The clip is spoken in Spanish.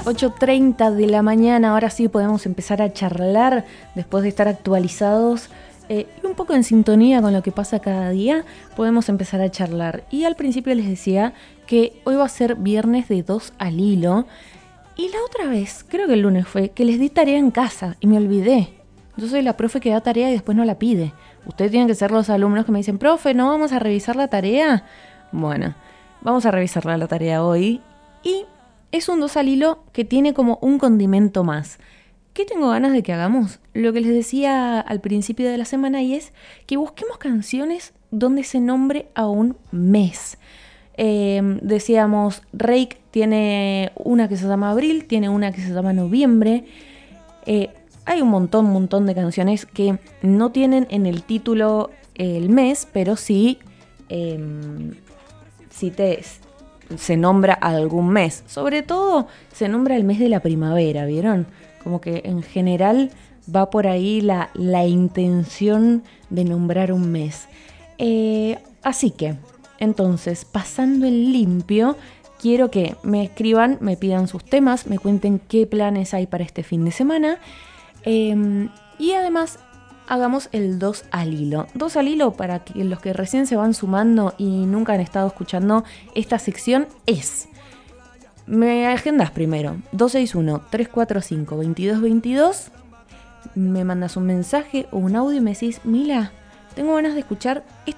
8:30 de la mañana, ahora sí podemos empezar a charlar después de estar actualizados y un poco en sintonía con lo que pasa cada día, podemos empezar a charlar. Y al principio les decía que hoy va a ser viernes de 2 al hilo y la otra vez, creo que el lunes fue, que les di tarea en casa y me olvidé. Yo soy la profe que da tarea y después no la pide. Ustedes tienen que ser los alumnos que me dicen, profe, ¿no vamos a revisar la tarea? Bueno, vamos a revisar la tarea hoy y es un 2 al hilo que tiene como un condimento más. ¿Qué tengo ganas de que hagamos? Lo que les decía al principio de la semana y es que busquemos canciones donde se nombre a un mes. Decíamos, Reik tiene una que se llama Abril, tiene una que se llama Noviembre. Hay un montón de canciones que no tienen en el título el mes, pero sí, se nombra algún mes. Sobre todo se nombra el mes de la primavera, ¿vieron? Como que en general va por ahí la intención de nombrar un mes. Así que, entonces, pasando en limpio, quiero que me escriban, me pidan sus temas, me cuenten qué planes hay para este fin de semana. Y además hagamos el 2 al hilo. 2 al hilo, para que los que recién se van sumando y nunca han estado escuchando esta sección, es... Me agendas primero, 261-345-2222, me mandas un mensaje o un audio y me decís, Mila, tengo ganas de escuchar